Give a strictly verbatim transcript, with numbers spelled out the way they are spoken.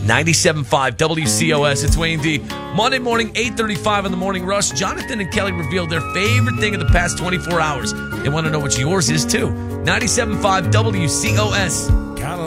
ninety-seven point five W C O S. It's Wayne D. Monday morning, eight thirty-five on the Morning Rush. Jonathan and Kelly revealed their favorite thing of the past twenty-four hours. They want to know what yours is, too. ninety-seven point five W C O S.